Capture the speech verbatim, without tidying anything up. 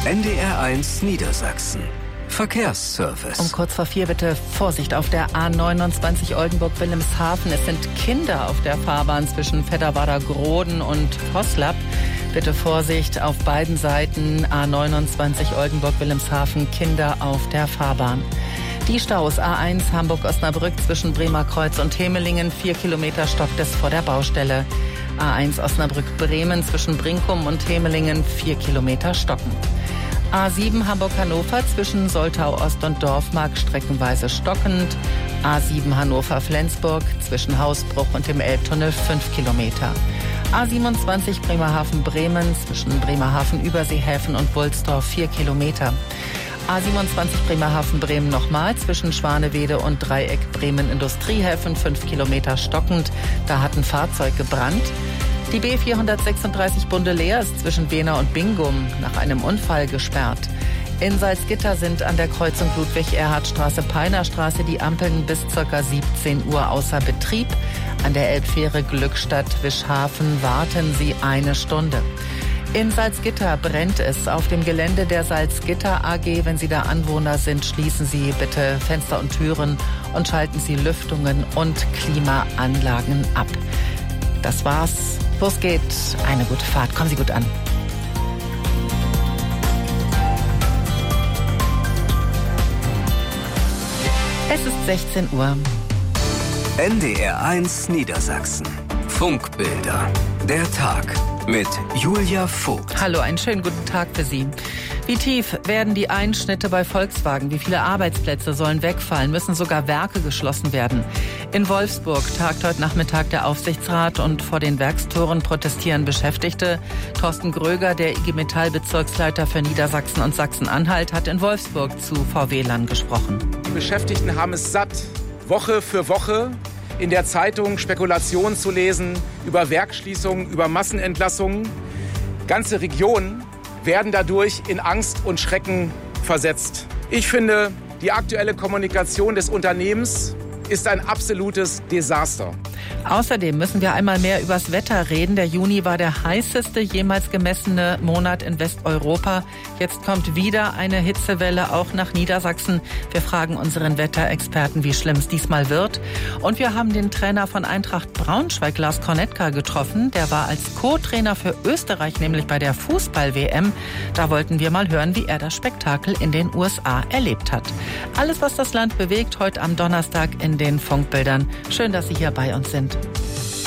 N D R eins Niedersachsen. Verkehrsservice. Um kurz vor vier bitte Vorsicht auf der A neunundzwanzig Oldenburg-Wilhelmshaven. Es sind Kinder auf der Fahrbahn zwischen Fedderwader-Groden und Voslab. Bitte Vorsicht auf beiden Seiten A neunundzwanzig Oldenburg-Wilhelmshaven, Kinder auf der Fahrbahn. Die Staus A eins Hamburg-Osnabrück zwischen Bremerkreuz und Hemelingen, vier Kilometer stockt es vor der Baustelle. A eins Osnabrück-Bremen zwischen Brinkum und Hemelingen, vier Kilometer stocken. A sieben Hamburg-Hannover zwischen Soltau-Ost und Dorfmark streckenweise stockend. A sieben Hannover-Flensburg zwischen Hausbruch und dem Elbtunnel fünf Kilometer. A siebenundzwanzig Bremerhaven-Bremen zwischen Bremerhaven-Überseehäfen und Wulsdorf vier Kilometer. A siebenundzwanzig Bremerhaven-Bremen nochmal zwischen Schwanewede und Dreieck Bremen-Industriehäfen fünf Kilometer stockend. Da hat ein Fahrzeug gebrannt. Die B vierhundertsechsunddreißig Bundeleer ist zwischen Wehner und Bingum nach einem Unfall gesperrt. In Salzgitter sind an der Kreuzung Ludwig-Erhard-Straße-Peinerstraße die Ampeln bis ca. siebzehn Uhr außer Betrieb. An der Elbfähre Glückstadt-Wischhafen warten Sie eine Stunde. In Salzgitter brennt es auf dem Gelände der Salzgitter A G. Wenn Sie da Anwohner sind, schließen Sie bitte Fenster und Türen und schalten Sie Lüftungen und Klimaanlagen ab. Das war's. Los geht's. Eine gute Fahrt. Kommen Sie gut an. Es ist sechzehn Uhr. N D R eins Niedersachsen. Funkbilder. Der Tag mit Julia Vogt. Hallo, einen schönen guten Tag für Sie. Wie tief werden die Einschnitte bei Volkswagen? Wie viele Arbeitsplätze sollen wegfallen? Müssen sogar Werke geschlossen werden? In Wolfsburg tagt heute Nachmittag der Aufsichtsrat und vor den Werkstoren protestieren Beschäftigte. Thorsten Gröger, der I G Metall-Bezirksleiter für Niedersachsen und Sachsen-Anhalt, hat in Wolfsburg zu V W-Lern gesprochen. Die Beschäftigten haben es satt, Woche für Woche in der Zeitung Spekulationen zu lesen über Werksschließungen, über Massenentlassungen. Ganze Regionen werden dadurch in Angst und Schrecken versetzt. Ich finde, die aktuelle Kommunikation des Unternehmens ist ein absolutes Desaster. Außerdem müssen wir einmal mehr übers Wetter reden. Der Juni war der heißeste jemals gemessene Monat in Westeuropa. Jetzt kommt wieder eine Hitzewelle auch nach Niedersachsen. Wir fragen unseren Wetterexperten, wie schlimm es diesmal wird. Und wir haben den Trainer von Eintracht Braunschweig, Lars Kornetka, getroffen. Der war als Co-Trainer für Österreich, nämlich bei der Fußball-W M. Da wollten wir mal hören, wie er das Spektakel in den U S A erlebt hat. Alles, was das Land bewegt, heute am Donnerstag in den Funkbildern. Schön, dass Sie hier bei uns sind.